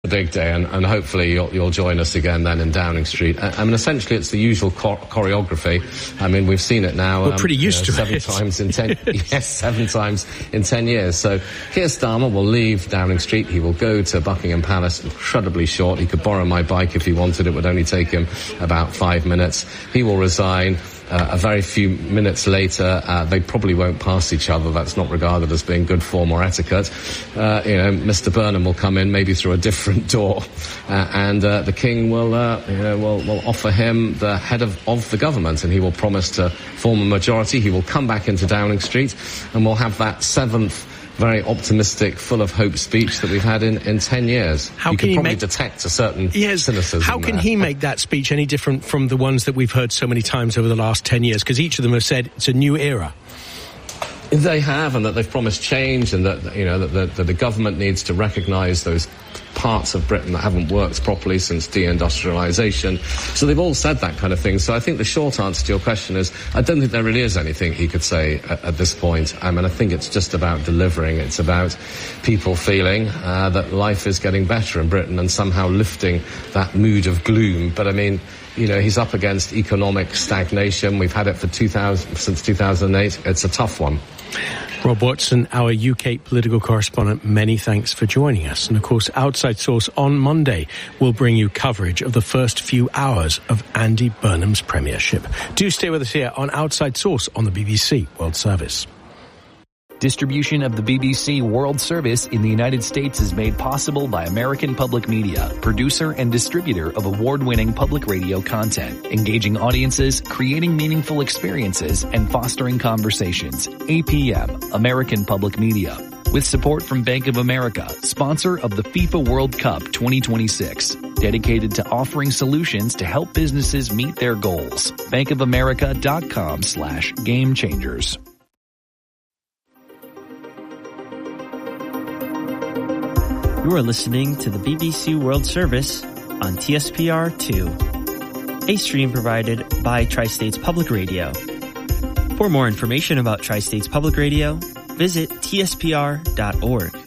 A big day, and hopefully you'll join us again then in Downing Street. I mean, essentially it's the usual choreography. I mean, we've seen it now. We're pretty used to it. 7 times in 10 yes, 7 times in 10 years. So Keir Starmer will leave Downing Street. He will go to Buckingham Palace, incredibly short. He could borrow my bike if he wanted. It would only take him about 5 minutes. He will resign. A very few minutes later, they probably won't pass each other. That's not regarded as being good form or etiquette. Mr. Burnham will come in maybe through a different door, and the King will offer him the head of the government, and he will promise to form a majority. He will come back into Downing Street, and we'll have that 7th very optimistic, full of hope speech that we've had in 10 years. You can probably detect a certain cynicism. How can he make that speech any different from the ones that we've heard so many times over the last 10 years? Because each of them have said it's a new era. They have, and that they've promised change, and that that the government needs to recognise those parts of Britain that haven't worked properly since deindustrialisation. So they've all said that kind of thing. So I think the short answer to your question is, I don't think there really is anything he could say at this point. I mean, I think it's just about delivering. It's about people feeling that life is getting better in Britain and somehow lifting that mood of gloom. But I mean, he's up against economic stagnation. We've had it for since 2008. It's a tough one. Rob Watson, our UK political correspondent, many thanks for joining us. And of course, Outside Source on Monday will bring you coverage of the first few hours of Andy Burnham's premiership. Do stay with us here on Outside Source on the BBC World Service. Distribution of the BBC World Service in the United States is made possible by American Public Media, producer and distributor of award-winning public radio content, engaging audiences, creating meaningful experiences, and fostering conversations. APM, American Public Media. With support from Bank of America, sponsor of the FIFA World Cup 2026. Dedicated to offering solutions to help businesses meet their goals. bankofamerica.com/gamechangers. You are listening to the BBC World Service on TSPR2, a stream provided by Tri-States Public Radio. For more information about Tri-States Public Radio, visit tspr.org.